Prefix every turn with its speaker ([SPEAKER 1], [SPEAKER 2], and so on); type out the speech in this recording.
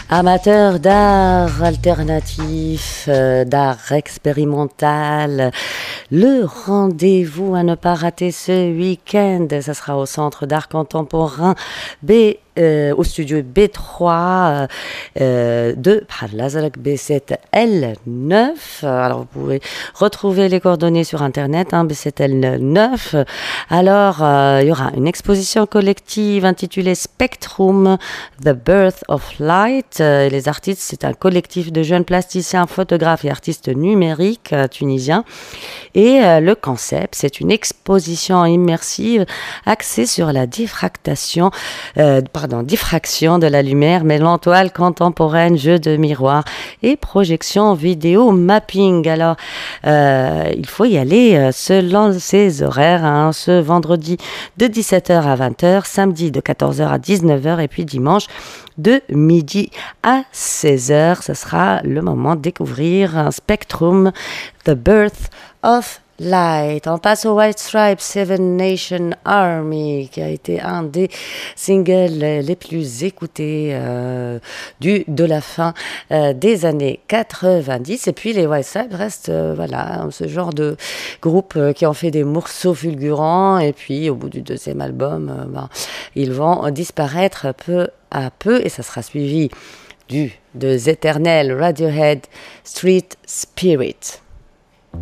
[SPEAKER 1] Amateurs d'art alternatif, d'art expérimental, le rendez-vous à ne pas rater ce week-end, ça sera au Centre d'art contemporain au studio B3 de Bhar B7L9. Alors vous pouvez retrouver les coordonnées sur internet, B7L9. Alors il y aura une exposition collective intitulée Spectrum, The Birth of Light. Les artistes, c'est un collectif de jeunes plasticiens, photographes et artistes numériques tunisiens. Et le concept, c'est une exposition immersive axée sur la diffraction de la lumière, mêlant toile contemporaine, jeu de miroir et projection vidéo mapping. Alors, il faut y aller selon ses horaires, ce vendredi de 17h à 20h, samedi de 14h à 19h et puis dimanche de midi à 16h. Ce sera le moment de découvrir un Spectrum, The Birth of Light. On passe au White Stripes, Seven Nation Army, qui a été un des singles les plus écoutés de la fin des années 90. Et puis les White Stripes restent ce genre de groupe qui ont fait des morceaux fulgurants. Et puis au bout du deuxième album, ils vont disparaître peu à peu. Et ça sera suivi de The Eternal Radiohead Street Spirit.